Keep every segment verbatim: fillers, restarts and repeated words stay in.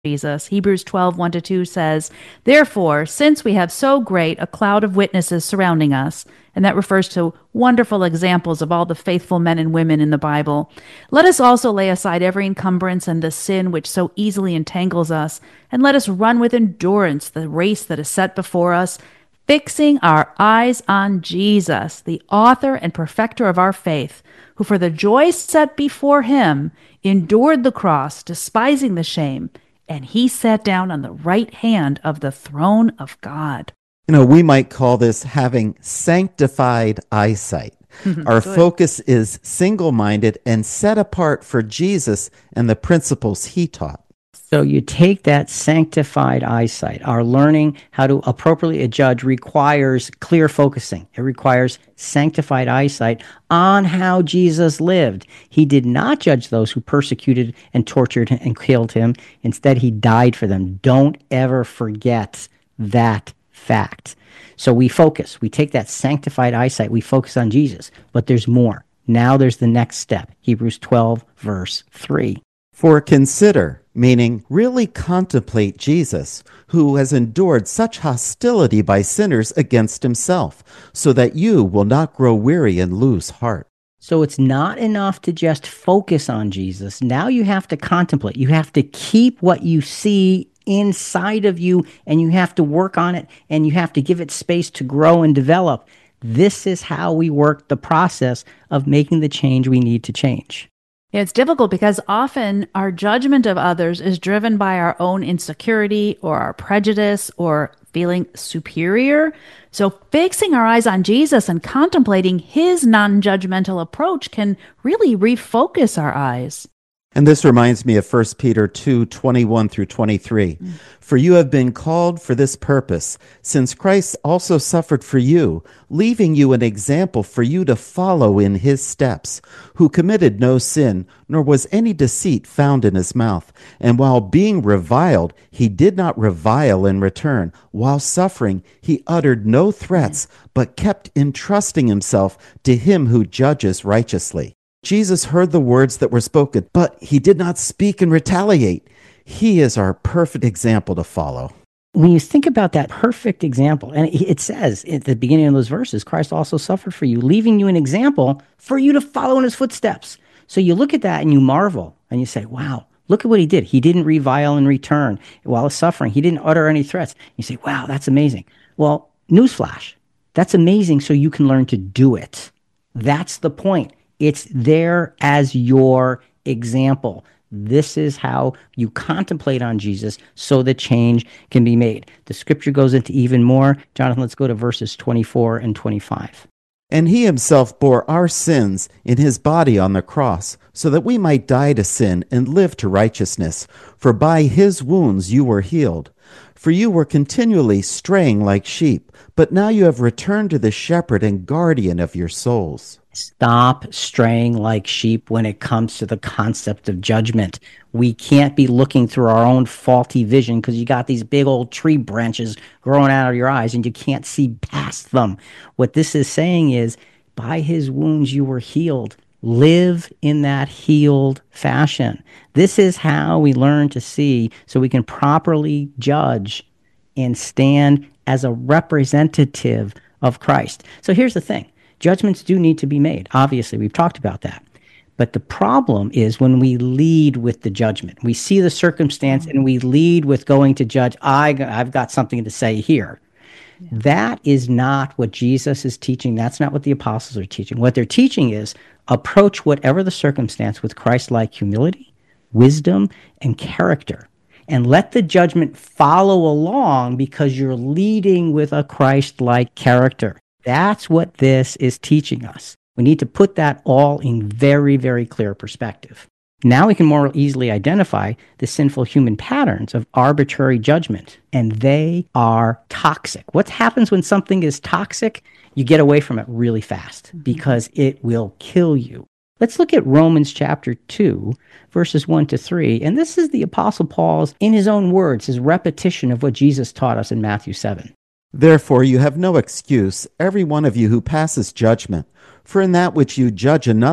Jesus. Hebrews twelve, one to two says, "Therefore, since we have so great a cloud of witnesses surrounding us," and that refers to wonderful examples of all the faithful men and women in the Bible, "let us also lay aside every encumbrance and the sin which so easily entangles us, and let us run with endurance the race that is set before us, fixing our eyes on Jesus, the author and perfecter of our faith, who for the joy set before him endured the cross, despising the shame, and he sat down on the right hand of the throne of God." You know, we might call this having sanctified eyesight. Our Good. focus is single-minded and set apart for Jesus and the principles he taught. So you take that sanctified eyesight. Our learning how to appropriately judge requires clear focusing. It requires sanctified eyesight on how Jesus lived. He did not judge those who persecuted and tortured and killed him. Instead, he died for them. Don't ever forget that fact. So we focus. We take that sanctified eyesight. We focus on Jesus. But there's more. Now there's the next step. Hebrews twelve, verse three. For consider, meaning really contemplate Jesus, who has endured such hostility by sinners against himself, so that you will not grow weary and lose heart. So it's not enough to just focus on Jesus. Now you have to contemplate. You have to keep what you see inside of you, and you have to work on it, and you have to give it space to grow and develop. This is how we work the process of making the change we need to change. It's difficult because often our judgment of others is driven by our own insecurity or our prejudice or feeling superior. So fixing our eyes on Jesus and contemplating his non-judgmental approach can really refocus our eyes. And this reminds me of First Peter two, twenty-one through twenty-three. Mm. For you have been called for this purpose, since Christ also suffered for you, leaving you an example for you to follow in his steps, who committed no sin, nor was any deceit found in his mouth. And while being reviled, he did not revile in return. While suffering, he uttered no threats, but kept entrusting himself to him who judges righteously. Jesus heard the words that were spoken, but he did not speak and retaliate. He is our perfect example to follow. When you think about that perfect example, and it says at the beginning of those verses, Christ also suffered for you, leaving you an example for you to follow in his footsteps. So you look at that and you marvel and you say, wow, look at what he did. He didn't revile in return while suffering. He didn't utter any threats. You say, wow, that's amazing. Well, newsflash, that's amazing so you can learn to do it. That's the point. It's there as your example. This is how you contemplate on Jesus so the change can be made. The scripture goes into even more. Jonathan, let's go to verses twenty-four and twenty-five. And he himself bore our sins in his body on the cross, so that we might die to sin and live to righteousness. For by his wounds you were healed. For you were continually straying like sheep, but now you have returned to the shepherd and guardian of your souls. Stop straying like sheep when it comes to the concept of judgment. We can't be looking through our own faulty vision because you got these big old tree branches growing out of your eyes and you can't see past them. What this is saying is, by his wounds you were healed. Live in that healed fashion. This is how we learn to see so we can properly judge and stand as a representative of Christ. So here's the thing. Judgments do need to be made. Obviously, we've talked about that. But the problem is when we lead with the judgment. We see the circumstance and we lead with going to judge. I, I've got something to say here. Yeah. That is not what Jesus is teaching. That's not what the apostles are teaching. What they're teaching is approach whatever the circumstance with Christ-like humility, wisdom, and character. And let the judgment follow along because you're leading with a Christ-like character. That's what this is teaching us. We need to put that all in very, very clear perspective. Now we can more easily identify the sinful human patterns of arbitrary judgment, and they are toxic. What happens when something is toxic? You get away from it really fast because it will kill you. Let's look at Romans chapter two, verses one to three. And this is the Apostle Paul's, in his own words, his repetition of what Jesus taught us in Matthew seven. Therefore you have no excuse, every one of you who passes judgment. For in that which you judge another,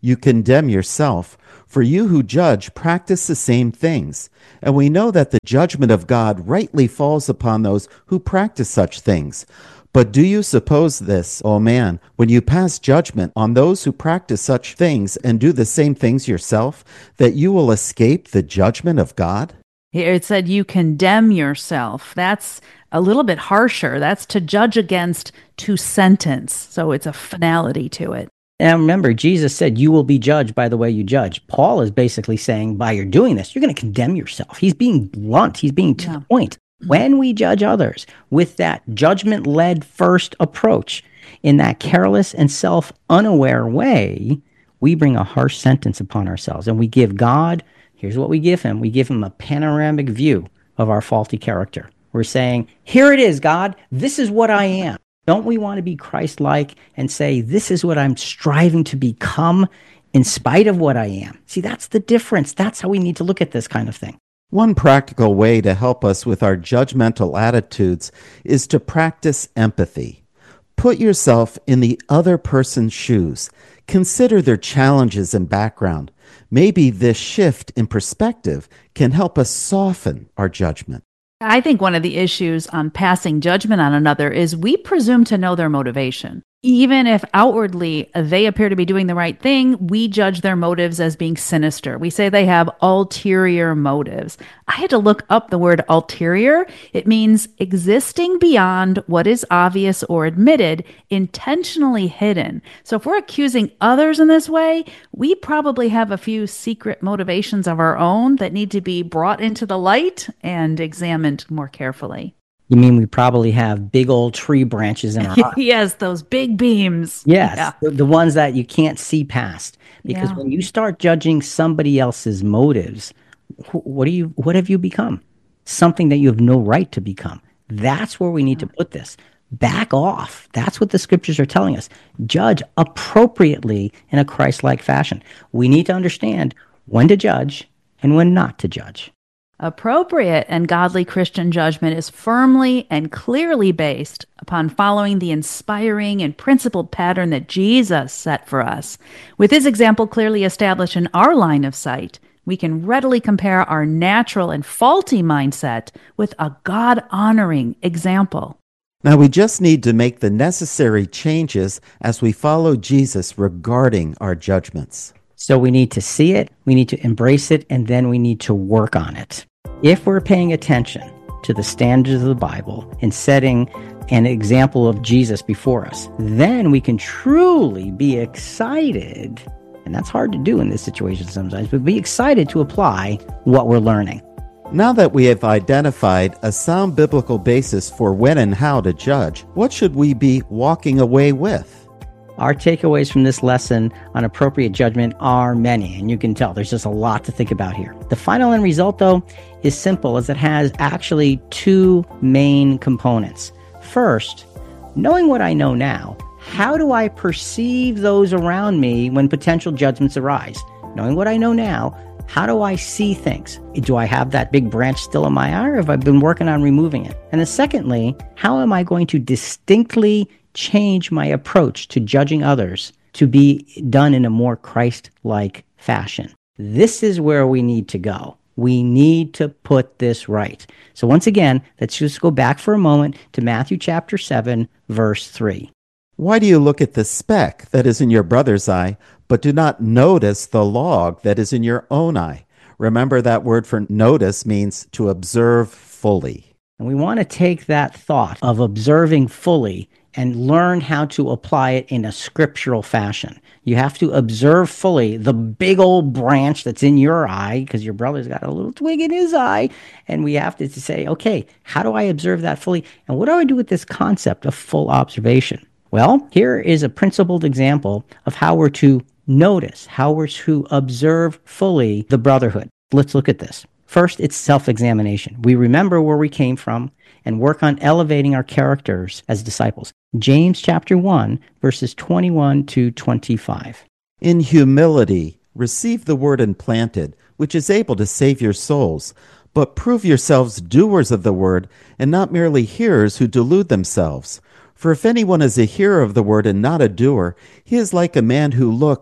you condemn yourself. For you who judge practice the same things. And we know that the judgment of God rightly falls upon those who practice such things. But do you suppose this, O man, when you pass judgment on those who practice such things and do the same things yourself, that you will escape the judgment of God? Here it said you condemn yourself. That's a little bit harsher. That's to judge against, to sentence. So it's a finality to it. And remember, Jesus said, you will be judged by the way you judge. Paul is basically saying, by your doing this, you're going to condemn yourself. He's being blunt. He's being to Yeah. the point. When we judge others with that judgment-led first approach, in that careless and self-unaware way, we bring a harsh sentence upon ourselves. And we give God, here's what we give him. We give him a panoramic view of our faulty character. We're saying, here it is, God. This is what I am. Don't we want to be Christ-like and say, this is what I'm striving to become in spite of what I am? See, that's the difference. That's how we need to look at this kind of thing. One practical way to help us with our judgmental attitudes is to practice empathy. Put yourself in the other person's shoes. Consider their challenges and background. Maybe this shift in perspective can help us soften our judgment. I think one of the issues on passing judgment on another is we presume to know their motivation. Even if outwardly they appear to be doing the right thing, we judge their motives as being sinister. We say they have ulterior motives. I had to look up the word ulterior. It means existing beyond what is obvious or admitted, intentionally hidden. So if we're accusing others in this way, we probably have a few secret motivations of our own that need to be brought into the light and examined more carefully. You mean we probably have big old tree branches in our eye? Yes, those big beams. Yes, Yeah. the, the ones that you can't see past. Because Yeah. when you start judging somebody else's motives, wh- what do you? What have you become? Something that you have no right to become. That's where we need to put this. Back off. That's what the scriptures are telling us. Judge appropriately in a Christ-like fashion. We need to understand when to judge and when not to judge. Appropriate and godly Christian judgment is firmly and clearly based upon following the inspiring and principled pattern that Jesus set for us. With his example clearly established in our line of sight, we can readily compare our natural and faulty mindset with a God-honoring example. Now we just need to make the necessary changes as we follow Jesus regarding our judgments. So we need to see it, we need to embrace it, and then we need to work on it. If we're paying attention to the standards of the Bible and setting an example of Jesus before us, then we can truly be excited, and that's hard to do in this situation sometimes, but be excited to apply what we're learning. Now that we have identified a sound biblical basis for when and how to judge, what should we be walking away with? Our takeaways from this lesson on appropriate judgment are many, and you can tell there's just a lot to think about here. The final end result, though, is simple, as it has actually two main components. First, knowing what I know now, how do I perceive those around me when potential judgments arise? Knowing what I know now, how do I see things? Do I have that big branch still in my eye, or have I been working on removing it? And then secondly, how am I going to distinctly change my approach to judging others to be done in a more Christ-like fashion? This is where we need to go. We need to put this right. So once again, let's just go back for a moment to Matthew chapter seven, verse three. Why do you look at the speck that is in your brother's eye, but do not notice the log that is in your own eye? Remember, that word for notice means to observe fully. And we want to take that thought of observing fully and learn how to apply it in a scriptural fashion. You have to observe fully the big old branch that's in your eye, because your brother's got a little twig in his eye. And we have to say, okay, how do I observe that fully? And what do I do with this concept of full observation? Well, here is a principled example of how we're to notice, how we're to observe fully the brotherhood. Let's look at this. First, it's self-examination. We remember where we came from and work on elevating our characters as disciples. James chapter one, verses twenty-one to twenty-five. In humility, receive the word implanted, which is able to save your souls. But prove yourselves doers of the word, and not merely hearers who delude themselves. For if anyone is a hearer of the word and not a doer, he is like a man who looks,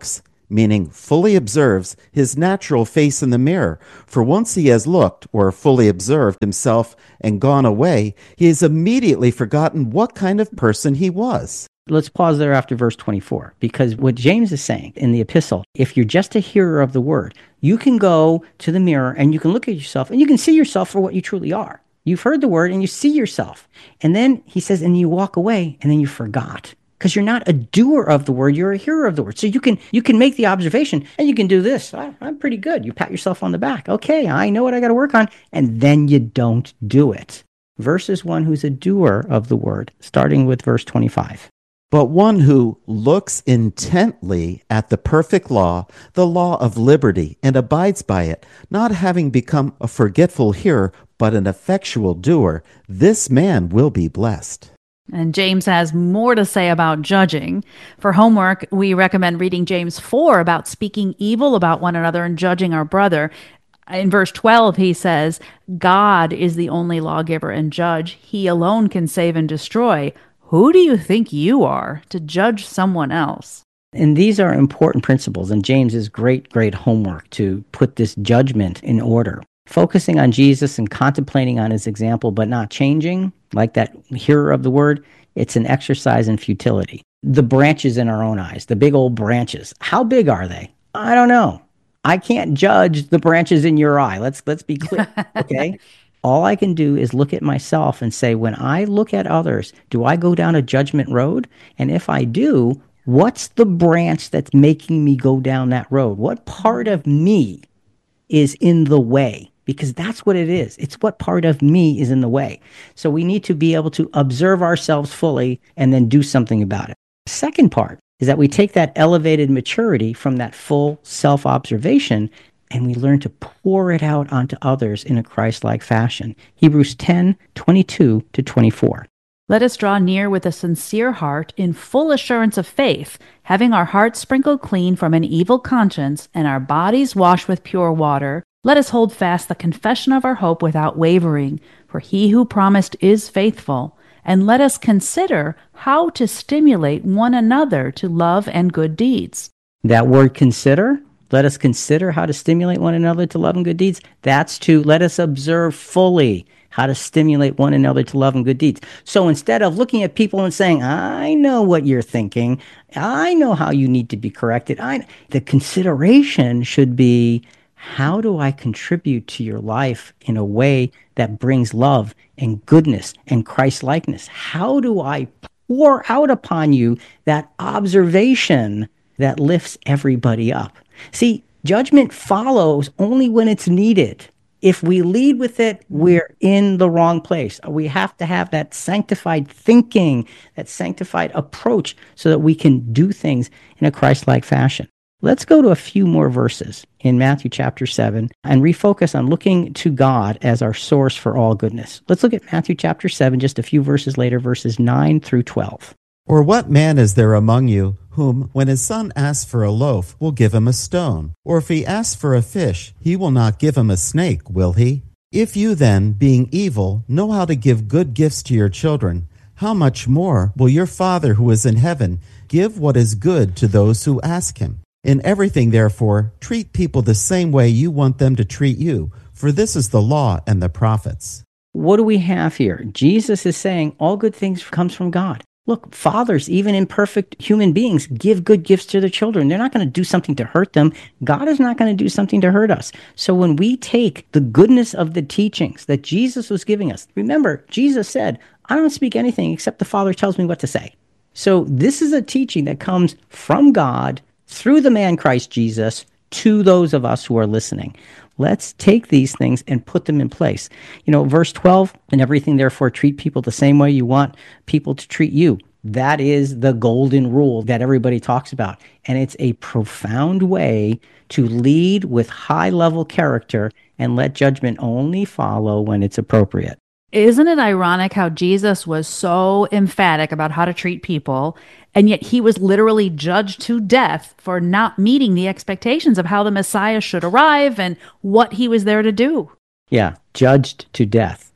meaning fully observes his natural face in the mirror. For once he has looked or fully observed himself and gone away, he has immediately forgotten what kind of person he was. Let's pause there after verse twenty-four, because what James is saying in the epistle, if you're just a hearer of the word, you can go to the mirror and you can look at yourself and you can see yourself for what you truly are. You've heard the word and you see yourself. And then he says, and you walk away and then you forgot. Because you're not a doer of the word, you're a hearer of the word. So you can you can make the observation and you can do this. I, I'm pretty good. You pat yourself on the back. Okay, I know what I got to work on. And then you don't do it. Versus one who's a doer of the word, starting with verse twenty-five. But one who looks intently at the perfect law, the law of liberty, and abides by it, not having become a forgetful hearer, but an effectual doer, this man will be blessed. And James has more to say about judging. For homework, we recommend reading James four about speaking evil about one another and judging our brother. In verse twelve, he says, God is the only lawgiver and judge. He alone can save and destroy. Who do you think you are to judge someone else? And these are important principles, and James is great, great homework to put this judgment in order. Focusing on Jesus and contemplating on his example, but not changing, like that hearer of the word, it's an exercise in futility. The branches in our own eyes, the big old branches, how big are they? I don't know. I can't judge the branches in your eye. Let's let's be clear, okay? All I can do is look at myself and say, when I look at others, do I go down a judgment road? And if I do, what's the branch that's making me go down that road? What part of me is in the way? Because that's what it is. It's what part of me is in the way. So we need to be able to observe ourselves fully and then do something about it. The second part is that we take that elevated maturity from that full self-observation and we learn to pour it out onto others in a Christ-like fashion. Hebrews ten, twenty-two to twenty-four. Let us draw near with a sincere heart in full assurance of faith, having our hearts sprinkled clean from an evil conscience and our bodies washed with pure water. Let us hold fast the confession of our hope without wavering, for he who promised is faithful. And let us consider how to stimulate one another to love and good deeds. That word consider, let us consider how to stimulate one another to love and good deeds. That's to let us observe fully how to stimulate one another to love and good deeds. So instead of looking at people and saying, I know what you're thinking, I know how you need to be corrected, I, the consideration should be, how do I contribute to your life in a way that brings love and goodness and Christ-likeness? How do I pour out upon you that observation that lifts everybody up? See, judgment follows only when it's needed. If we lead with it, we're in the wrong place. We have to have that sanctified thinking, that sanctified approach so that we can do things in a Christ-like fashion. Let's go to a few more verses in Matthew chapter seven and refocus on looking to God as our source for all goodness. Let's look at Matthew chapter seven, just a few verses later, verses nine through twelve. Or what man is there among you whom, when his son asks for a loaf, will give him a stone? Or if he asks for a fish, he will not give him a snake, will he? If you then, being evil, know how to give good gifts to your children, how much more will your Father who is in heaven give what is good to those who ask him? In everything, therefore, treat people the same way you want them to treat you, for this is the law and the prophets. What do we have here? Jesus is saying all good things comes from God. Look, fathers, even imperfect human beings, give good gifts to their children. They're not going to do something to hurt them. God is not going to do something to hurt us. So when we take the goodness of the teachings that Jesus was giving us, remember, Jesus said, I don't speak anything except the Father tells me what to say. So this is a teaching that comes from God through the man Christ Jesus to those of us who are listening. Let's take these things and put them in place. You know, verse twelve, and everything, therefore, treat people the same way you want people to treat you. That is the golden rule that everybody talks about. And it's a profound way to lead with high-level character and let judgment only follow when it's appropriate. Isn't it ironic how Jesus was so emphatic about how to treat people, and yet he was literally judged to death for not meeting the expectations of how the Messiah should arrive and what he was there to do? Yeah, judged to death,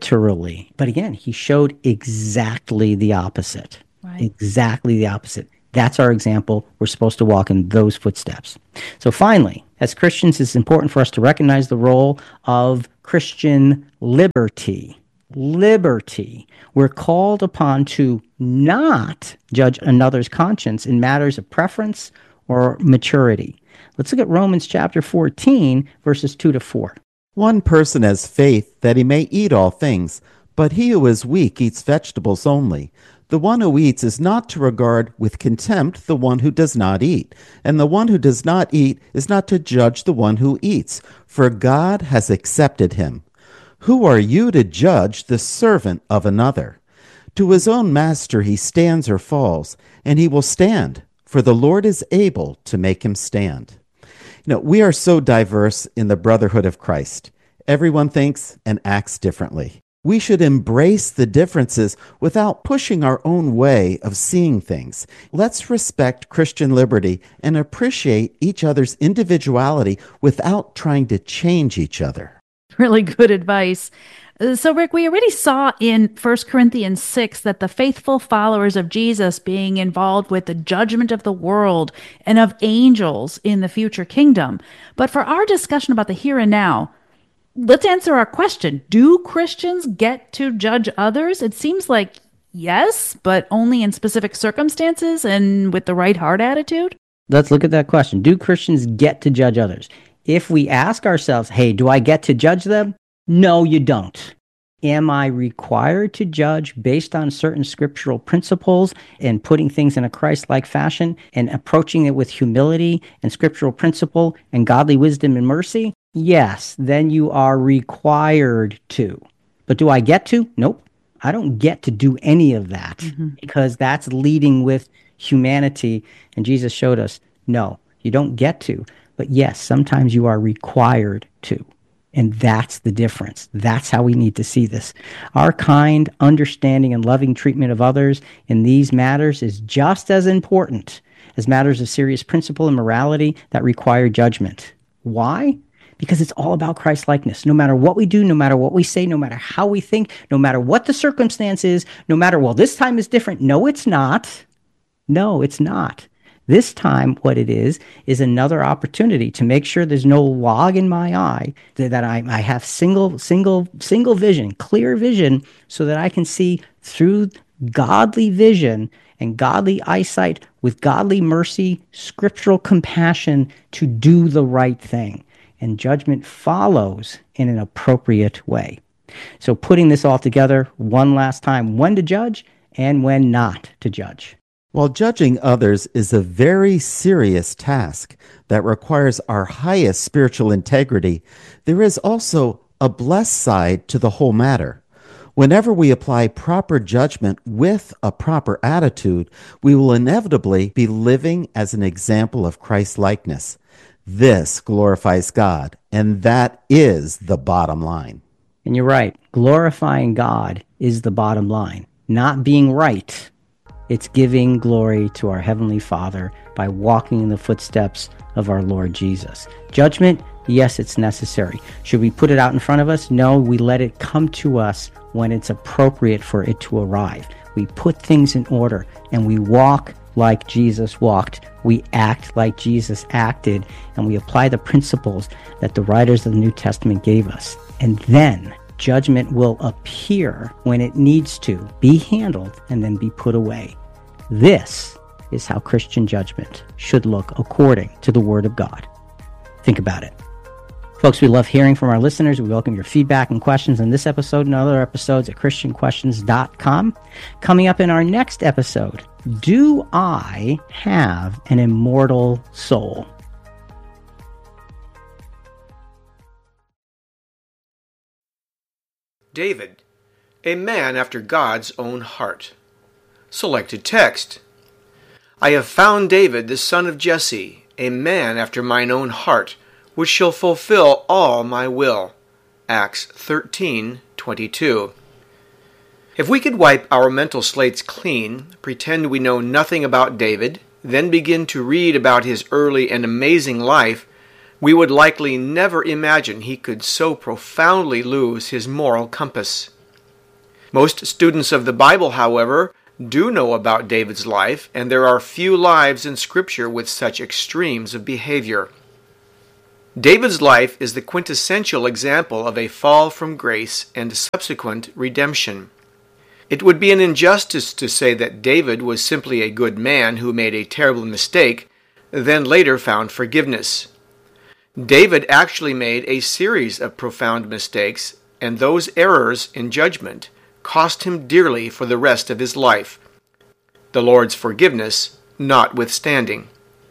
literally. But again, he showed exactly the opposite. Right. Exactly the opposite. That's our example. We're supposed to walk in those footsteps. So finally, as Christians, it's important for us to recognize the role of Christian liberty. Liberty. We're called upon to not judge another's conscience in matters of preference or maturity. Let's look at Romans chapter fourteen, verses two to four. One person has faith that he may eat all things, but he who is weak eats vegetables only. The one who eats is not to regard with contempt the one who does not eat, and the one who does not eat is not to judge the one who eats, for God has accepted him. Who are you to judge the servant of another? To his own master he stands or falls, and he will stand, for the Lord is able to make him stand. You know, we are so diverse in the brotherhood of Christ. Everyone thinks and acts differently. We should embrace the differences without pushing our own way of seeing things. Let's respect Christian liberty and appreciate each other's individuality without trying to change each other. Really good advice. Uh, So, Rick, we already saw in First Corinthians six that the faithful followers of Jesus being involved with the judgment of the world and of angels in the future kingdom. But for our discussion about the here and now, let's answer our question. Do Christians get to judge others? It seems like yes, but only in specific circumstances and with the right heart attitude. Let's look at that question. Do Christians get to judge others? If we ask ourselves, hey, do I get to judge them? No, you don't. Am I required to judge based on certain scriptural principles and putting things in a Christ-like fashion and approaching it with humility and scriptural principle and godly wisdom and mercy? Yes, then you are required to. But do I get to? Nope. I don't get to do any of that mm-hmm. because that's leading with humanity. And Jesus showed us, no, you don't get to. But yes, sometimes you are required to. And that's the difference. That's how we need to see this. Our kind, understanding, and loving treatment of others in these matters is just as important as matters of serious principle and morality that require judgment. Why? Because it's all about Christ-likeness. No matter what we do, no matter what we say, no matter how we think, no matter what the circumstance is, no matter, well, this time is different. No, it's not. No, it's not. This time, what it is, is another opportunity to make sure there's no log in my eye, that, that I, I have single, single, single vision, clear vision, so that I can see through godly vision and godly eyesight with godly mercy, scriptural compassion to do the right thing. And judgment follows in an appropriate way. So putting this all together one last time, when to judge and when not to judge. While judging others is a very serious task that requires our highest spiritual integrity, there is also a blessed side to the whole matter. Whenever we apply proper judgment with a proper attitude, we will inevitably be living as an example of Christ-likeness. This glorifies God, and that is the bottom line. And you're right. Glorifying God is the bottom line. Not being right. It's giving glory to our Heavenly Father by walking in the footsteps of our Lord Jesus. Judgment, yes, it's necessary. Should we put it out in front of us? No, we let it come to us when it's appropriate for it to arrive. We put things in order and we walk like Jesus walked. We act like Jesus acted, and we apply the principles that the writers of the New Testament gave us. And then judgment will appear when it needs to be handled and then be put away. This is how Christian judgment should look according to the Word of God. Think about it. Folks, we love hearing from our listeners. We welcome your feedback and questions on this episode and other episodes at Christian Questions dot com. Coming up in our next episode, do I have an immortal soul? David, a man after God's own heart. Selected text. I have found David, the son of Jesse, a man after mine own heart, which shall fulfill all my will. Acts thirteen twenty-two. If we could wipe our mental slates clean, pretend we know nothing about David, then begin to read about his early and amazing life, we would likely never imagine he could so profoundly lose his moral compass. Most students of the Bible, however, do know about David's life, and there are few lives in Scripture with such extremes of behavior. David's life is the quintessential example of a fall from grace and subsequent redemption. It would be an injustice to say that David was simply a good man who made a terrible mistake, then later found forgiveness. David actually made a series of profound mistakes, and those errors in judgment cost him dearly for the rest of his life, the Lord's forgiveness notwithstanding.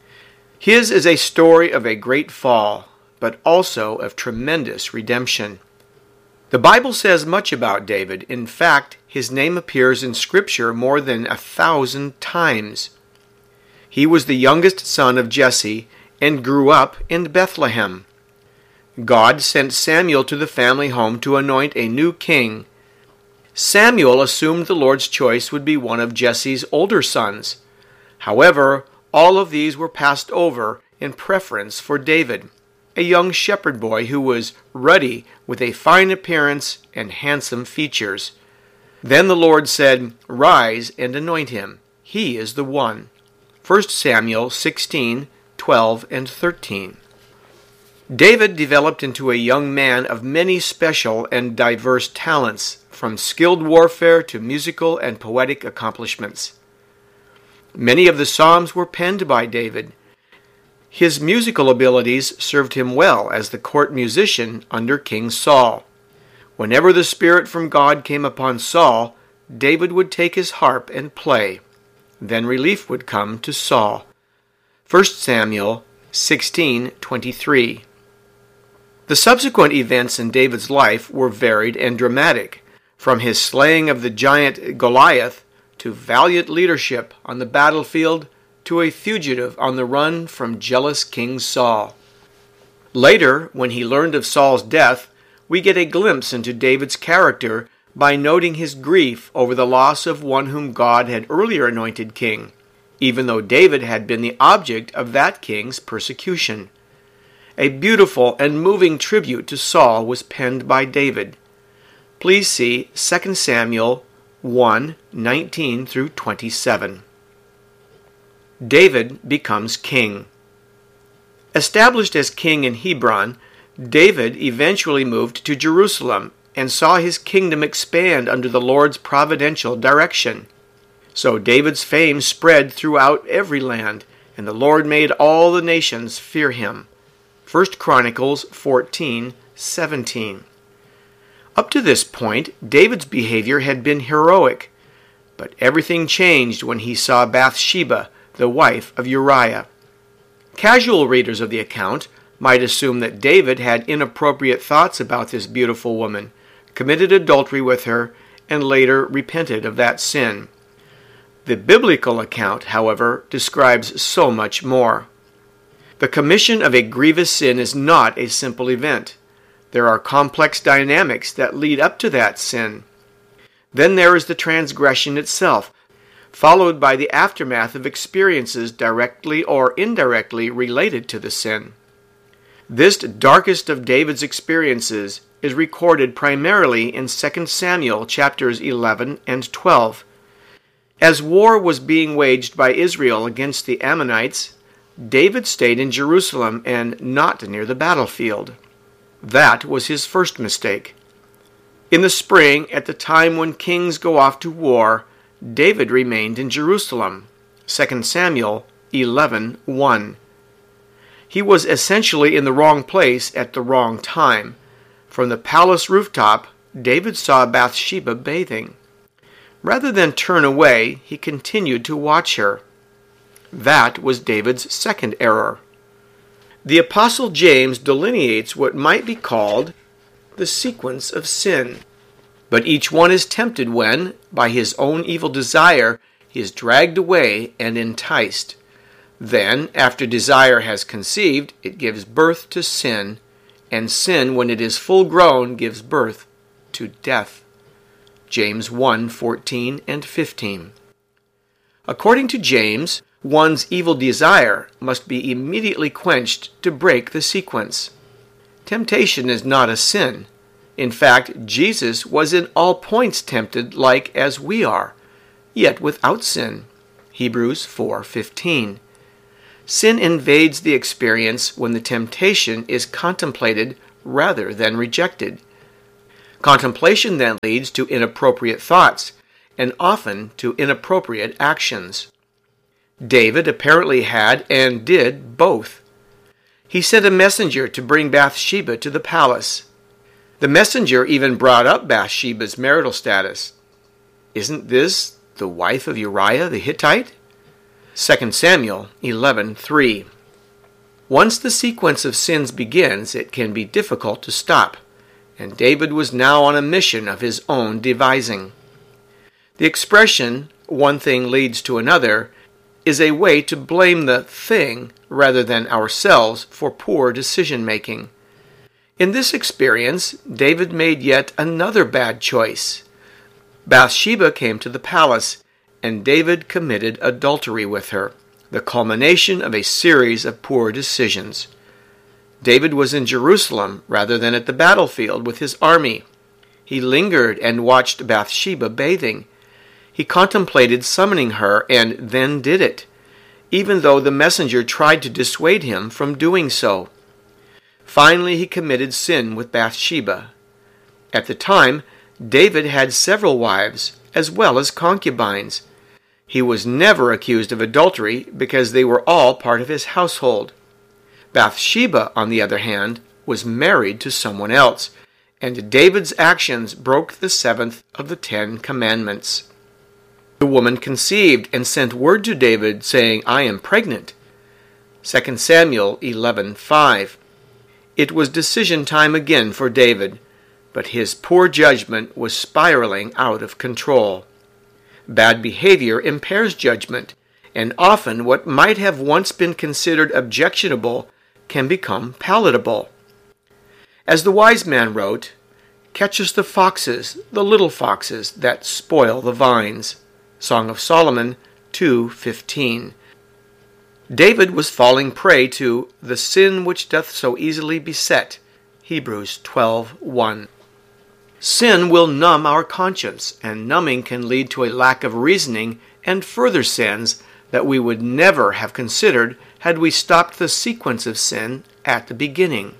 His is a story of a great fall, but also of tremendous redemption. The Bible says much about David. In fact, his name appears in Scripture more than a thousand times. He was the youngest son of Jesse and grew up in Bethlehem. God sent Samuel to the family home to anoint a new king. Samuel assumed the Lord's choice would be one of Jesse's older sons. However, all of these were passed over in preference for David, a young shepherd boy who was ruddy with a fine appearance and handsome features. Then the Lord said, "Rise and anoint him. He is the one." First Samuel sixteen, twelve, and thirteen. David developed into a young man of many special and diverse talents, from skilled warfare to musical and poetic accomplishments. Many of the Psalms were penned by David. His musical abilities served him well as the court musician under King Saul. Whenever the Spirit from God came upon Saul, David would take his harp and play. Then relief would come to Saul. First Samuel sixteen twenty-three. The subsequent events in David's life were varied and dramatic, from his slaying of the giant Goliath to valiant leadership on the battlefield to a fugitive on the run from jealous King Saul. Later, when he learned of Saul's death, we get a glimpse into David's character by noting his grief over the loss of one whom God had earlier anointed king, even though David had been the object of that king's persecution. A beautiful and moving tribute to Saul was penned by David. Please see Second Samuel one, nineteen through twenty-seven. David becomes king. Established as king in Hebron, David eventually moved to Jerusalem and saw his kingdom expand under the Lord's providential direction. So David's fame spread throughout every land, and the Lord made all the nations fear him. First Chronicles fourteen, seventeen. Up to this point, David's behavior had been heroic, but everything changed when he saw Bathsheba, the wife of Uriah. Casual readers of the account might assume that David had inappropriate thoughts about this beautiful woman, committed adultery with her, and later repented of that sin. The biblical account, however, describes so much more. The commission of a grievous sin is not a simple event. There are complex dynamics that lead up to that sin. Then there is the transgression itself, followed by the aftermath of experiences directly or indirectly related to the sin. This darkest of David's experiences is recorded primarily in Second Samuel chapters eleven and twelve. As war was being waged by Israel against the Ammonites, David stayed in Jerusalem and not near the battlefield. That was his first mistake. In the spring, at the time when kings go off to war, David remained in Jerusalem. Second Samuel eleven one. He was essentially in the wrong place at the wrong time. From the palace rooftop, David saw Bathsheba bathing. Rather than turn away, he continued to watch her. That was David's second error. The Apostle James delineates what might be called the sequence of sin. But each one is tempted when, by his own evil desire, he is dragged away and enticed. Then, after desire has conceived, it gives birth to sin, and sin, when it is full grown, gives birth to death. James one, fourteen and fifteen. According to James, one's evil desire must be immediately quenched to break the sequence. Temptation is not a sin. In fact, Jesus was in all points tempted like as we are, yet without sin. Hebrews four fifteen. Sin invades the experience when the temptation is contemplated rather than rejected. Contemplation then leads to inappropriate thoughts, and often to inappropriate actions. David apparently had and did both. He sent a messenger to bring Bathsheba to the palace. The messenger even brought up Bathsheba's marital status. Isn't this the wife of Uriah the Hittite? Second Samuel eleven three. Once the sequence of sins begins, it can be difficult to stop, and David was now on a mission of his own devising. The expression, one thing leads to another, is a way to blame the thing rather than ourselves for poor decision-making. In this experience, David made yet another bad choice. Bathsheba came to the palace, and David committed adultery with her, the culmination of a series of poor decisions. David was in Jerusalem rather than at the battlefield with his army. He lingered and watched Bathsheba bathing. He contemplated summoning her and then did it, even though the messenger tried to dissuade him from doing so. Finally, he committed sin with Bathsheba. At the time, David had several wives, as well as concubines. He was never accused of adultery because they were all part of his household. Bathsheba, on the other hand, was married to someone else, and David's actions broke the seventh of the Ten Commandments. The woman conceived and sent word to David, saying, "I am pregnant." Second Samuel eleven five. It was decision time again for David, but his poor judgment was spiraling out of control. Bad behavior impairs judgment, and often what might have once been considered objectionable can become palatable. As the wise man wrote, "Catch us the foxes, the little foxes that spoil the vines." Song of Solomon two fifteen. David was falling prey to the sin which doth so easily beset. Hebrews twelve one. Sin will numb our conscience, and numbing can lead to a lack of reasoning and further sins that we would never have considered had we stopped the sequence of sin at the beginning.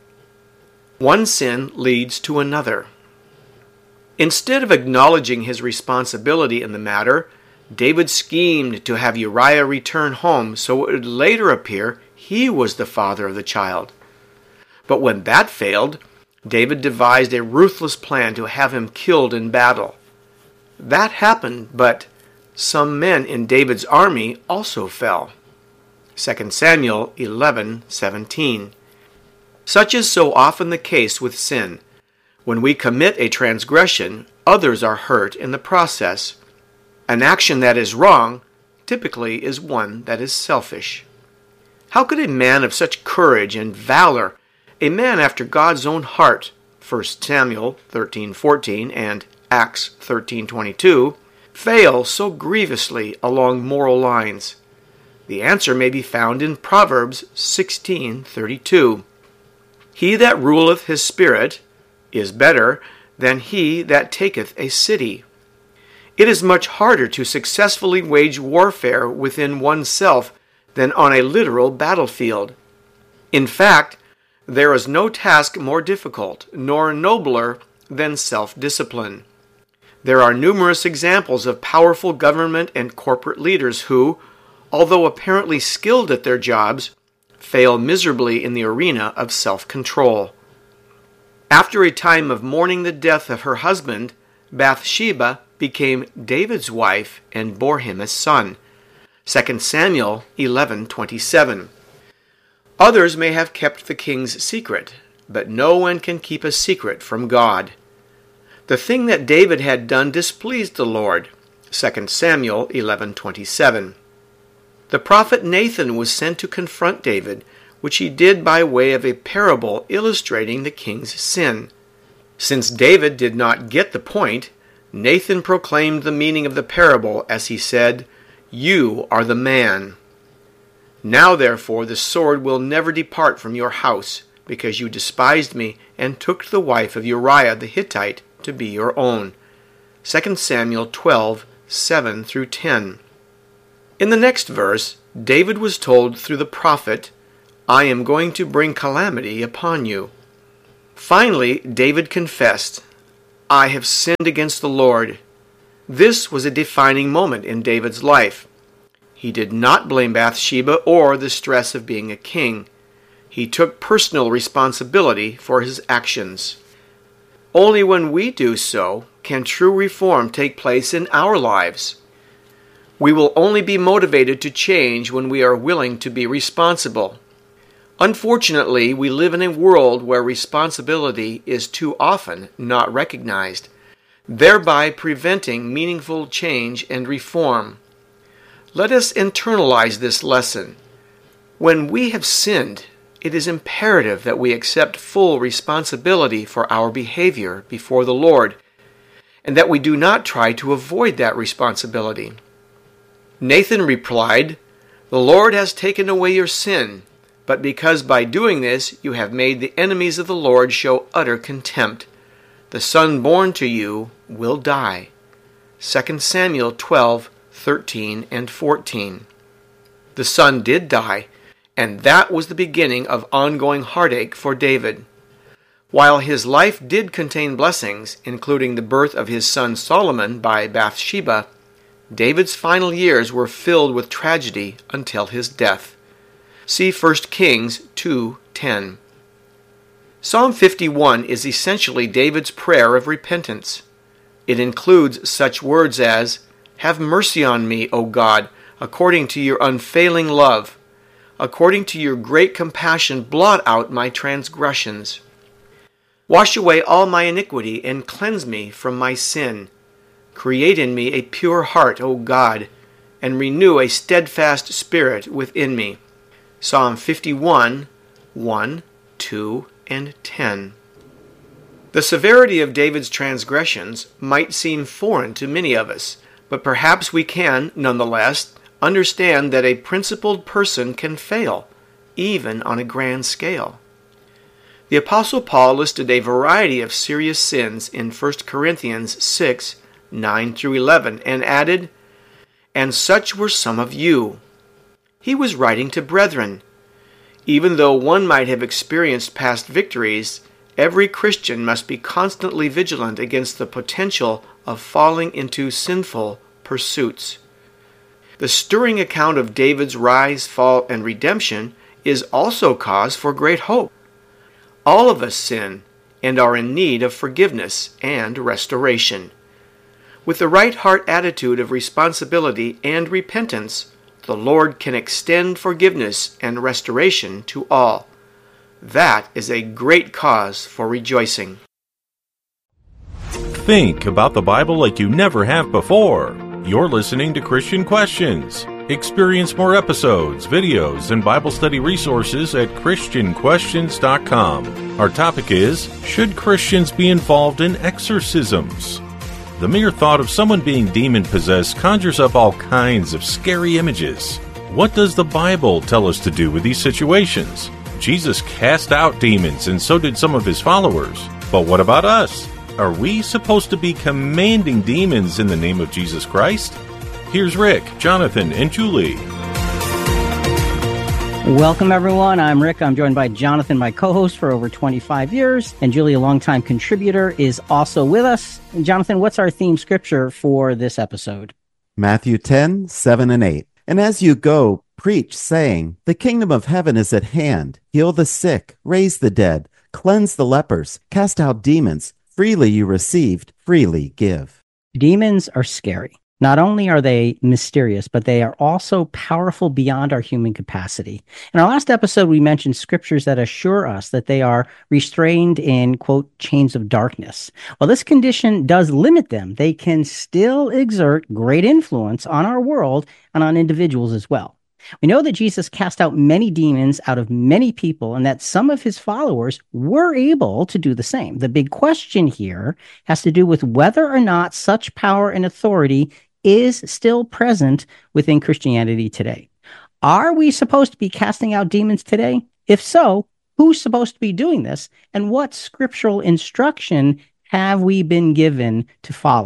One sin leads to another. Instead of acknowledging his responsibility in the matter, David schemed to have Uriah return home so it would later appear he was the father of the child. But when that failed, David devised a ruthless plan to have him killed in battle. That happened, but some men in David's army also fell. Second Samuel eleven seventeen. Such is so often the case with sin. When we commit a transgression, others are hurt in the process. An action that is wrong typically is one that is selfish. How could a man of such courage and valor, a man after God's own heart, First Samuel thirteen fourteen and Acts thirteen twenty-two, fail so grievously along moral lines? The answer may be found in Proverbs sixteen thirty-two. He that ruleth his spirit is better than he that taketh a city. It is much harder to successfully wage warfare within oneself than on a literal battlefield. In fact, there is no task more difficult nor nobler than self-discipline. There are numerous examples of powerful government and corporate leaders who, although apparently skilled at their jobs, fail miserably in the arena of self-control. After a time of mourning the death of her husband, Bathsheba became David's wife and bore him a son. Second Samuel eleven twenty-seven. Others may have kept the king's secret, but no one can keep a secret from God. The thing that David had done displeased the Lord. Second Samuel eleven twenty-seven. The prophet Nathan was sent to confront David, which he did by way of a parable illustrating the king's sin. Since David did not get the point, Nathan proclaimed the meaning of the parable as he said, "You are the man. Now therefore the sword will never depart from your house, because you despised me and took the wife of Uriah the Hittite to be your own." Second Samuel twelve seven through ten. In the next verse, David was told through the prophet, "I am going to bring calamity upon you." Finally, David confessed, "I have sinned against the Lord." This was a defining moment in David's life. He did not blame Bathsheba or the stress of being a king. He took personal responsibility for his actions. Only when we do so can true reform take place in our lives. We will only be motivated to change when we are willing to be responsible. Unfortunately, we live in a world where responsibility is too often not recognized, thereby preventing meaningful change and reform. Let us internalize this lesson. When we have sinned, it is imperative that we accept full responsibility for our behavior before the Lord, and that we do not try to avoid that responsibility. Nathan replied, "The Lord has taken away your sin, but because by doing this you have made the enemies of the Lord show utter contempt, the son born to you will die." Second Samuel twelve, thirteen and fourteen. The son did die, and that was the beginning of ongoing heartache for David. While his life did contain blessings, including the birth of his son Solomon by Bathsheba, David's final years were filled with tragedy until his death. See First Kings two ten. Psalm fifty-one is essentially David's prayer of repentance. It includes such words as, "Have mercy on me, O God, according to your unfailing love. According to your great compassion, blot out my transgressions. Wash away all my iniquity and cleanse me from my sin. Create in me a pure heart, O God, and renew a steadfast spirit within me." Psalm fifty-one, one, two, and ten. The severity of David's transgressions might seem foreign to many of us, but perhaps we can, nonetheless, understand that a principled person can fail, even on a grand scale. The Apostle Paul listed a variety of serious sins in First Corinthians six, nine through eleven, and added, "And such were some of you." He was writing to brethren. Even though one might have experienced past victories, every Christian must be constantly vigilant against the potential of falling into sinful pursuits. The stirring account of David's rise, fall, and redemption is also cause for great hope. All of us sin and are in need of forgiveness and restoration. With the right heart attitude of responsibility and repentance, the Lord can extend forgiveness and restoration to all. That is a great cause for rejoicing. Think about the Bible like you never have before. You're listening to Christian Questions. Experience more episodes, videos, and Bible study resources at Christian Questions dot com. Our topic is, should Christians be involved in exorcisms? The mere thought of someone being demon-possessed conjures up all kinds of scary images. What does the Bible tell us to do with these situations? Jesus cast out demons, and so did some of his followers. But what about us? Are we supposed to be commanding demons in the name of Jesus Christ? Here's Rick, Jonathan, and Julie. Welcome, everyone. I'm Rick. I'm joined by Jonathan, my co-host for over twenty-five years, and Julie, a longtime contributor, is also with us. And Jonathan, what's our theme scripture for this episode? Matthew ten, seven and eight. "And as you go, preach, saying, the kingdom of heaven is at hand. Heal the sick, raise the dead, cleanse the lepers, cast out demons. Freely you received, freely give." Demons are scary. Not only are they mysterious, but they are also powerful beyond our human capacity. In our last episode, we mentioned scriptures that assure us that they are restrained in, quote, chains of darkness. While this condition does limit them, they can still exert great influence on our world and on individuals as well. We know that Jesus cast out many demons out of many people and that some of his followers were able to do the same. The big question here has to do with whether or not such power and authority is still present within Christianity today. Are we supposed to be casting out demons today? If so, who's supposed to be doing this? And what scriptural instruction have we been given to follow?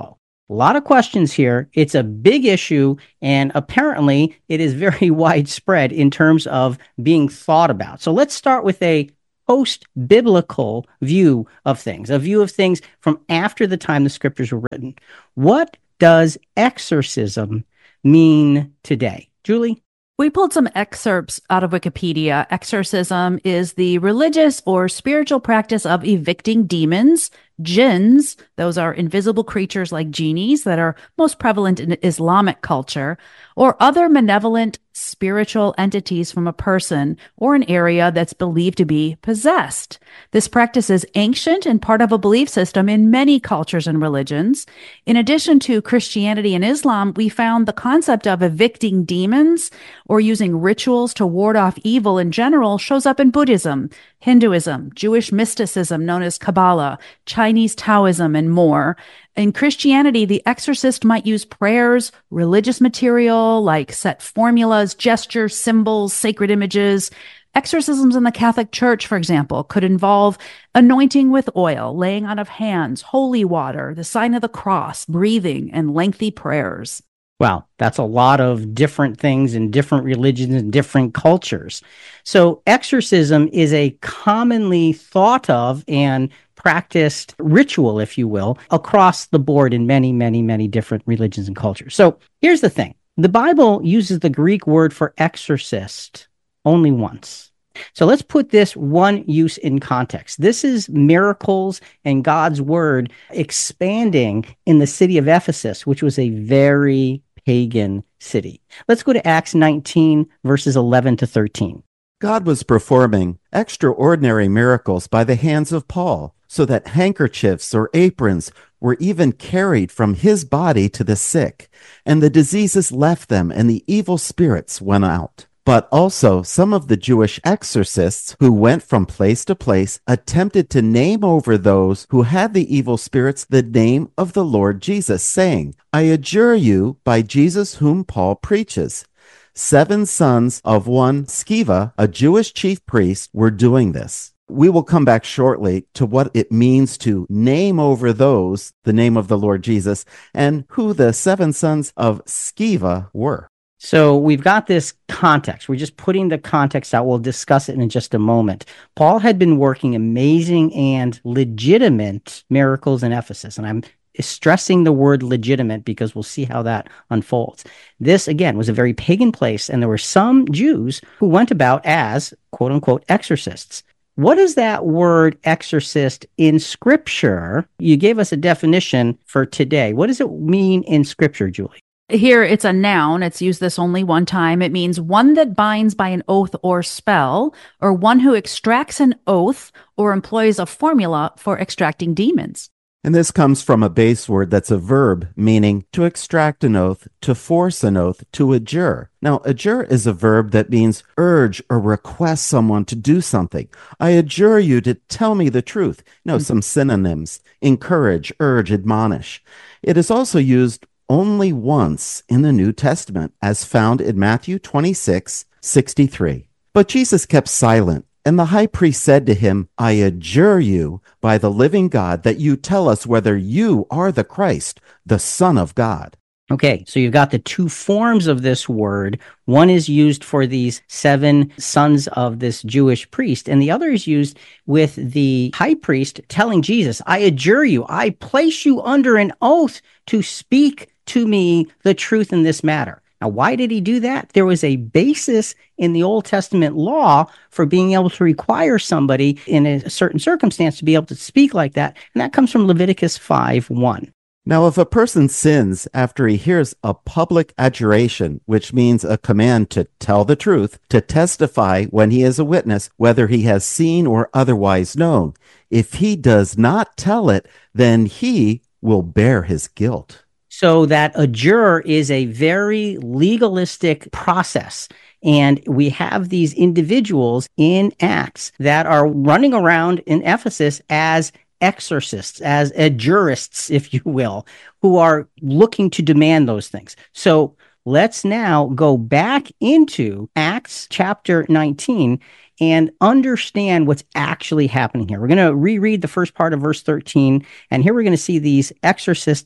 A lot of questions here. It's a big issue, and apparently it is very widespread in terms of being thought about. So let's start with a post-biblical view of things, a view of things from after the time the scriptures were written. What does exorcism mean today? Julie? We pulled some excerpts out of Wikipedia. Exorcism is the religious or spiritual practice of evicting demons, jinns, those are invisible creatures like genies that are most prevalent in Islamic culture, or other malevolent spiritual entities from a person or an area that's believed to be possessed. This practice is ancient and part of a belief system in many cultures and religions. In addition to Christianity and Islam, we found the concept of evicting demons or using rituals to ward off evil in general shows up in Buddhism, Hinduism, Jewish mysticism known as Kabbalah, Chinese Taoism, and more. In Christianity, the exorcist might use prayers, religious material like set formulas, gestures, symbols, sacred images. Exorcisms in the Catholic Church, for example, could involve anointing with oil, laying on of hands, holy water, the sign of the cross, breathing, and lengthy prayers. Wow, that's a lot of different things in different religions and different cultures. So exorcism is a commonly thought of and practiced ritual, if you will, across the board in many, many, many different religions and cultures. So here's the thing. The Bible uses the Greek word for exorcist only once. So let's put this one use in context. This is miracles and God's word expanding in the city of Ephesus, which was a very pagan city. Let's go to Acts nineteen, verses eleven to thirteen. God was performing extraordinary miracles by the hands of Paul, so that handkerchiefs or aprons were even carried from his body to the sick, and the diseases left them, and the evil spirits went out. But also some of the Jewish exorcists who went from place to place attempted to name over those who had the evil spirits the name of the Lord Jesus, saying, I adjure you by Jesus whom Paul preaches. Seven sons of one Sceva, a Jewish chief priest, were doing this. We will come back shortly to what it means to name over those the name of the Lord Jesus and who the seven sons of Sceva were. So we've got this context. We're just putting the context out. We'll discuss it in just a moment. Paul had been working amazing and legitimate miracles in Ephesus. And I'm stressing the word legitimate because we'll see how that unfolds. This, again, was a very pagan place. And there were some Jews who went about as, quote unquote, exorcists. What is that word exorcist in Scripture? You gave us a definition for today. What does it mean in Scripture, Julie? Here, it's a noun. It's used this only one time. It means one that binds by an oath or spell, or one who extracts an oath or employs a formula for extracting demons. And this comes from a base word that's a verb, meaning to extract an oath, to force an oath, to adjure. Now, adjure is a verb that means urge or request someone to do something. I adjure you to tell me the truth. You know, some synonyms: encourage, urge, admonish. It is also used only once in the New Testament, as found in Matthew twenty-six sixty-three. But Jesus kept silent, and the high priest said to him, I adjure you by the living God that you tell us whether you are the Christ, the Son of God. Okay, so you've got the two forms of this word. One is used for these seven sons of this Jewish priest, and the other is used with the high priest telling Jesus, I adjure you, I place you under an oath to speak to me the truth in this matter. Now, why did he do that? There was a basis in the Old Testament law for being able to require somebody in a certain circumstance to be able to speak like that, and that comes from Leviticus five one. Now, if a person sins after he hears a public adjuration, which means a command to tell the truth, to testify when he is a witness, whether he has seen or otherwise known, if he does not tell it, then he will bear his guilt. So that adjure is a very legalistic process. And we have these individuals in Acts that are running around in Ephesus as exorcists, as adjurists, if you will, who are looking to demand those things. So let's now go back into Acts chapter nineteen and understand what's actually happening here. We're going to reread the first part of verse thirteen, and here we're going to see these exorcists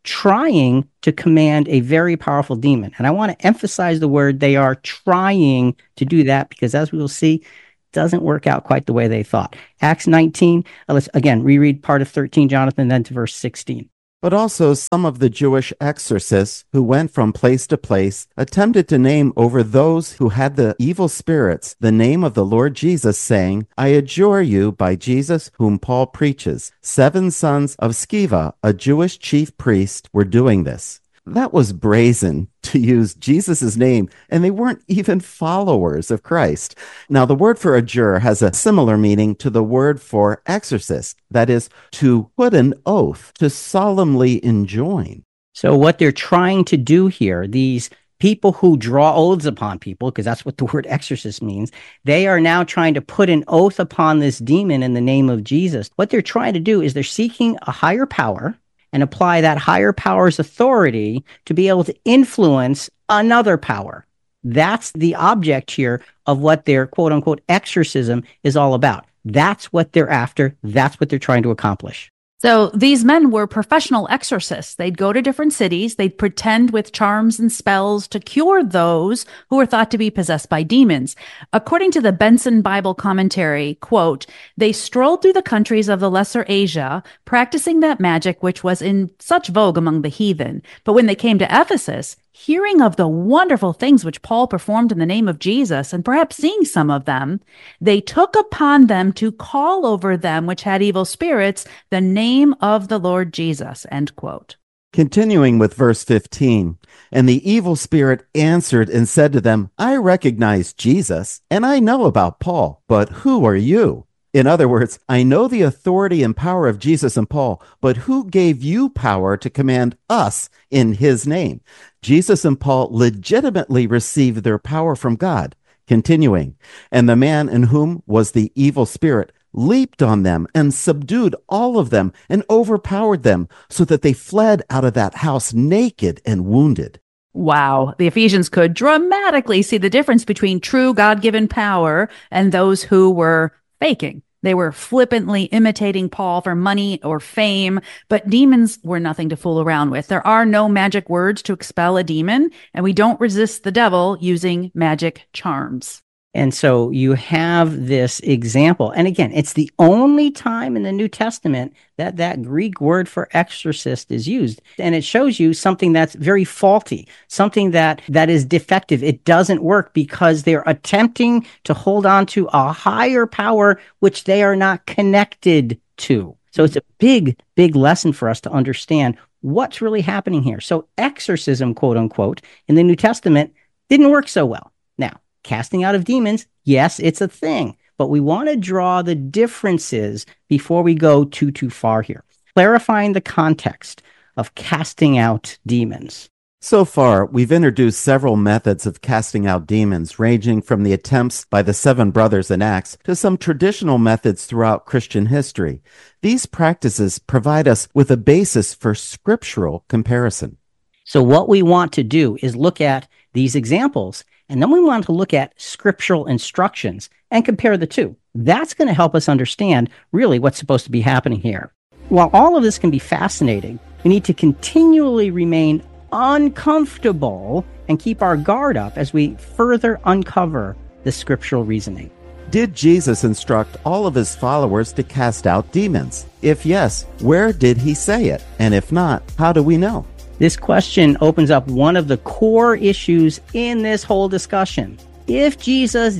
trying to command a very powerful demon. And I want to emphasize the word they are trying to do that, because as we will see, it doesn't work out quite the way they thought. Acts nineteen, uh, let's again reread part of thirteen, Jonathan, then to verse sixteen. But also some of the Jewish exorcists who went from place to place attempted to name over those who had the evil spirits the name of the Lord Jesus, saying, I adjure you by Jesus whom Paul preaches. Seven sons of Sceva, a Jewish chief priest, were doing this. That was brazen to use Jesus' name, and they weren't even followers of Christ. Now, the word for adjure has a similar meaning to the word for exorcist, that is, to put an oath, to solemnly enjoin. So what they're trying to do here, these people who draw oaths upon people, because that's what the word exorcist means, they are now trying to put an oath upon this demon in the name of Jesus. What they're trying to do is they're seeking a higher power and apply that higher power's authority to be able to influence another power. That's the object here of what their quote-unquote exorcism is all about. That's what they're after. That's what they're trying to accomplish. So these men were professional exorcists. They'd go to different cities. They'd pretend with charms and spells to cure those who were thought to be possessed by demons. According to the Benson Bible Commentary, quote, they strolled through the countries of the Lesser Asia, practicing that magic which was in such vogue among the heathen. But when they came to Ephesus, hearing of the wonderful things which Paul performed in the name of Jesus, and perhaps seeing some of them, they took upon them to call over them which had evil spirits the name of the Lord Jesus, end quote. Continuing with verse fifteen, and the evil spirit answered and said to them, I recognize Jesus, and I know about Paul, but who are you? In other words, I know the authority and power of Jesus and Paul, but who gave you power to command us in his name? Jesus and Paul legitimately received their power from God. Continuing, and the man in whom was the evil spirit leaped on them and subdued all of them and overpowered them, so that they fled out of that house naked and wounded. Wow. The Ephesians could dramatically see the difference between true God-given power and those who were faking. They were flippantly imitating Paul for money or fame, but demons were nothing to fool around with. There are no magic words to expel a demon, and we don't resist the devil using magic charms. And so you have this example. And again, it's the only time in the New Testament that that Greek word for exorcist is used. And it shows you something that's very faulty, something that, that is defective. It doesn't work because they're attempting to hold on to a higher power, which they are not connected to. So it's a big, big lesson for us to understand what's really happening here. So exorcism, quote unquote, in the New Testament didn't work so well. Now, casting out of demons, yes, it's a thing, but we want to draw the differences before we go too, too far here. Clarifying the context of casting out demons. So far, we've introduced several methods of casting out demons, ranging from the attempts by the seven brothers in Acts to some traditional methods throughout Christian history. These practices provide us with a basis for scriptural comparison. So what we want to do is look at these examples, and then we want to look at scriptural instructions and compare the two. That's going to help us understand really what's supposed to be happening here. While all of this can be fascinating, we need to continually remain uncomfortable and keep our guard up as we further uncover the scriptural reasoning. Did Jesus instruct all of his followers to cast out demons? If yes, where did he say it? And if not, how do we know? This question opens up one of the core issues in this whole discussion. If Jesus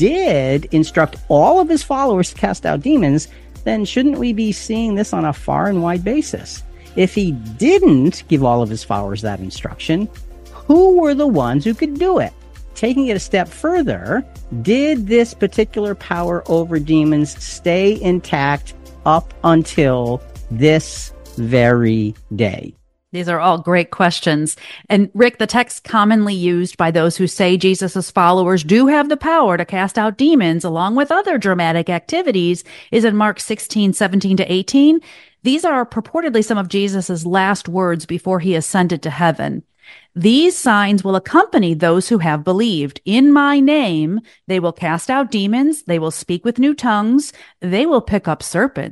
did instruct all of his followers to cast out demons, then shouldn't we be seeing this on a far and wide basis? If he didn't give all of his followers that instruction, who were the ones who could do it? Taking it a step further, did this particular power over demons stay intact up until this very day? These are all great questions. And Rick, the text commonly used by those who say Jesus' followers do have the power to cast out demons, along with other dramatic activities, is in Mark sixteen, seventeen to eighteen. These are purportedly some of Jesus' last words before he ascended to heaven. These signs will accompany those who have believed. In my name, they will cast out demons. They will speak with new tongues. They will pick up serpents.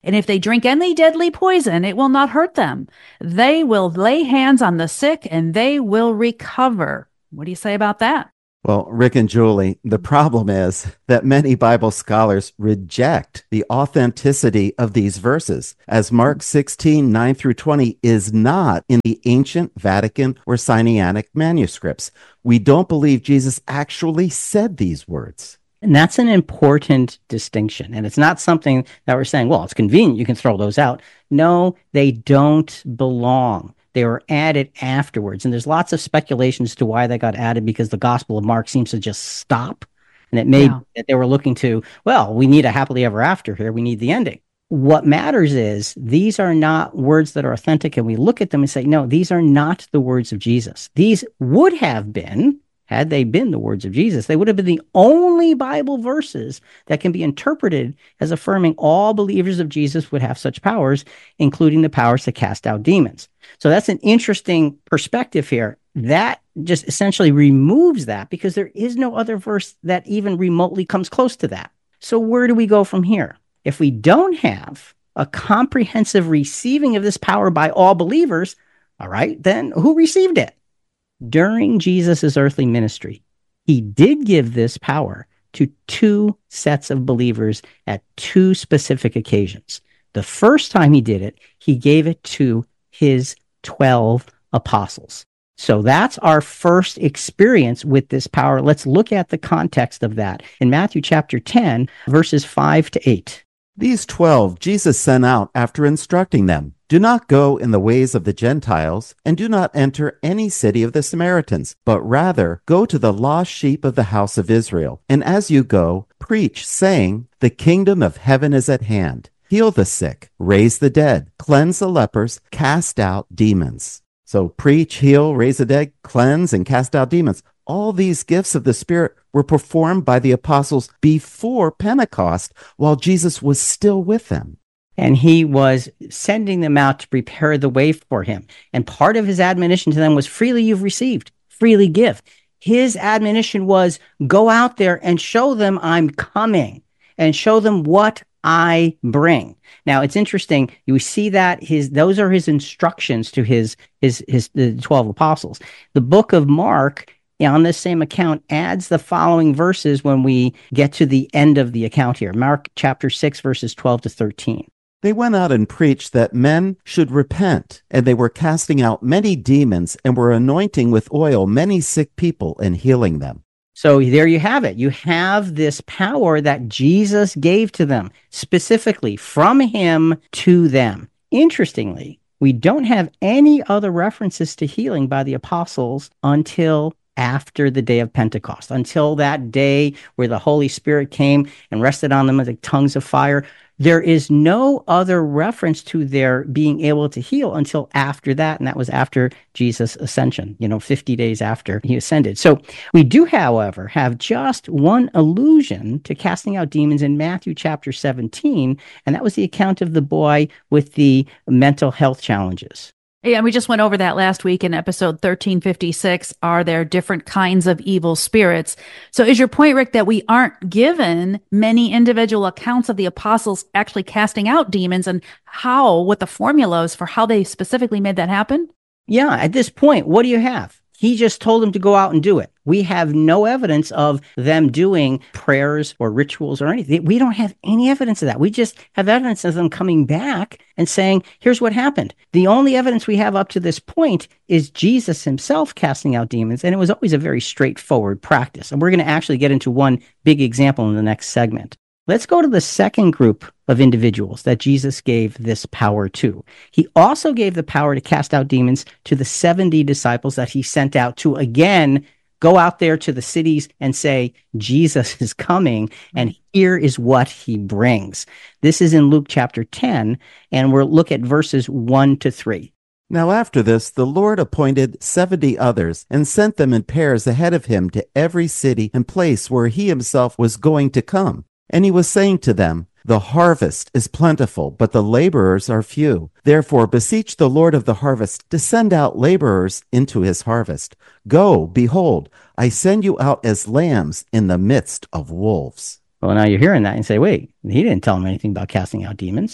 And if they drink any deadly poison, it will not hurt them. They will lay hands on the sick and they will recover. What do you say about that? Well, Rick and Julie, the problem is that many Bible scholars reject the authenticity of these verses, as Mark sixteen, nine through twenty is not in the ancient Vatican or Sinaitic manuscripts. We don't believe Jesus actually said these words. And that's an important distinction. And it's not something that we're saying, well, it's convenient, you can throw those out. No, they don't belong. They were added afterwards. And there's lots of speculation as to why they got added, because the Gospel of Mark seems to just stop. And it may Yeah. be that they were looking to, well, we need a happily ever after here. We need the ending. What matters is these are not words that are authentic. And we look at them and say, no, these are not the words of Jesus. These would have been, had they been the words of Jesus, they would have been the only Bible verses that can be interpreted as affirming all believers of Jesus would have such powers, including the powers to cast out demons. So that's an interesting perspective here. That just essentially removes that, because there is no other verse that even remotely comes close to that. So where do we go from here? If we don't have a comprehensive receiving of this power by all believers, all right, then who received it? During Jesus' earthly ministry, he did give this power to two sets of believers at two specific occasions. The first time he did it, he gave it to his twelve apostles. So that's our first experience with this power. Let's look at the context of that in Matthew chapter ten, verses five to eight. These twelve Jesus sent out after instructing them, "Do not go in the ways of the Gentiles, and do not enter any city of the Samaritans, but rather go to the lost sheep of the house of Israel. And as you go, preach, saying, the kingdom of heaven is at hand. Heal the sick, raise the dead, cleanse the lepers, cast out demons." So preach, heal, raise the dead, cleanse, and cast out demons. All these gifts of the Spirit were performed by the apostles before Pentecost, while Jesus was still with them. And he was sending them out to prepare the way for him. And part of his admonition to them was, freely you've received, freely give. His admonition was, go out there and show them I'm coming, and show them what I bring. Now, it's interesting. You see that his those are his instructions to his his his the twelve apostles. The book of Mark, on this same account, adds the following verses when we get to the end of the account here. Mark chapter six, verses twelve to thirteen. They went out and preached that men should repent, and they were casting out many demons and were anointing with oil many sick people and healing them. So there you have it. You have this power that Jesus gave to them, specifically from him to them. Interestingly, we don't have any other references to healing by the apostles until after the day of Pentecost, until that day where the Holy Spirit came and rested on them like tongues of fire. There is no other reference to their being able to heal until after that, and that was after Jesus' ascension, you know, fifty days after he ascended. So we do, however, have just one allusion to casting out demons in Matthew chapter seventeen, and that was the account of the boy with the mental health challenges. Yeah, we just went over that last week in episode thirteen fifty-six. Are there different kinds of evil spirits? So is your point, Rick, that we aren't given many individual accounts of the apostles actually casting out demons, and how, what the formula is for how they specifically made that happen? Yeah, at this point, what do you have? He just told them to go out and do it. We have no evidence of them doing prayers or rituals or anything. We don't have any evidence of that. We just have evidence of them coming back and saying, here's what happened. The only evidence we have up to this point is Jesus himself casting out demons, and it was always a very straightforward practice. And we're going to actually get into one big example in the next segment. Let's go to the second group of individuals that Jesus gave this power to. He also gave the power to cast out demons to the seventy disciples that he sent out to, again, go out there to the cities and say, Jesus is coming, and here is what he brings. This is in Luke chapter ten, and we'll look at verses one to three. Now after this, the Lord appointed seventy others and sent them in pairs ahead of him to every city and place where he himself was going to come. And he was saying to them, the harvest is plentiful, but the laborers are few. Therefore, beseech the Lord of the harvest to send out laborers into his harvest. Go, behold, I send you out as lambs in the midst of wolves. Well, now you're hearing that and say, wait, he didn't tell them anything about casting out demons.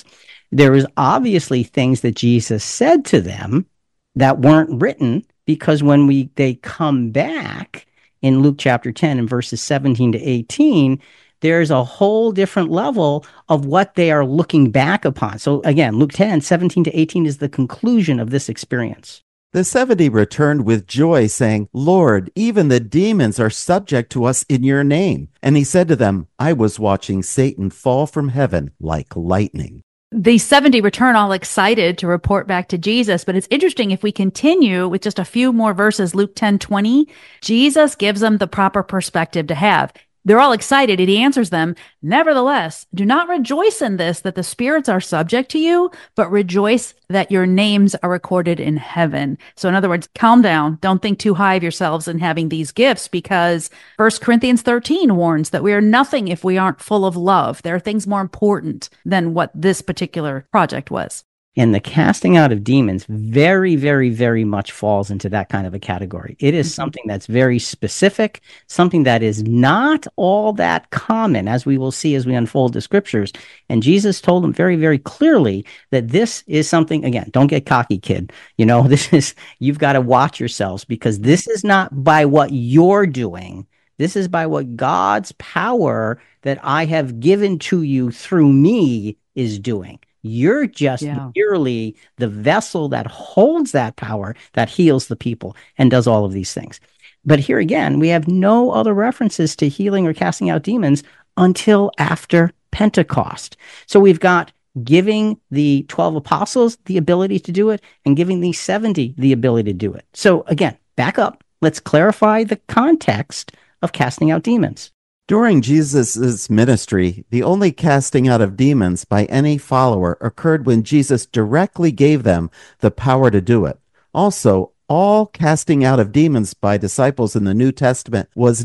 There was obviously things that Jesus said to them that weren't written, because when we they come back in Luke chapter ten and verses seventeen to eighteen, there's a whole different level of what they are looking back upon. So again, Luke ten, seventeen to eighteen is the conclusion of this experience. The seventy returned with joy, saying, Lord, even the demons are subject to us in your name. And he said to them, I was watching Satan fall from heaven like lightning. The seventy return all excited to report back to Jesus. But it's interesting, if we continue with just a few more verses, Luke ten twenty, Jesus gives them the proper perspective to have. They're all excited, and he answers them, nevertheless, do not rejoice in this, that the spirits are subject to you, but rejoice that your names are recorded in heaven. So in other words, calm down. Don't think too high of yourselves in having these gifts, because First Corinthians thirteen warns that we are nothing if we aren't full of love. There are things more important than what this particular project was. And the casting out of demons very, very, very much falls into that kind of a category. It is mm-hmm. something that's very specific, something that is not all that common, as we will see as we unfold the scriptures. And Jesus told them very, very clearly that this is something, again, don't get cocky, kid. You know, this is, you've got to watch yourselves, because this is not by what you're doing. This is by what God's power that I have given to you through me is doing. You're just yeah. merely the vessel that holds that power, that heals the people and does all of these things. But here again, we have no other references to healing or casting out demons until after Pentecost. So we've got giving the twelve apostles the ability to do it and giving the seventy the ability to do it. So again, back up. Let's clarify the context of casting out demons. During Jesus' ministry, the only casting out of demons by any follower occurred when Jesus directly gave them the power to do it. Also, all casting out of demons by disciples in the New Testament was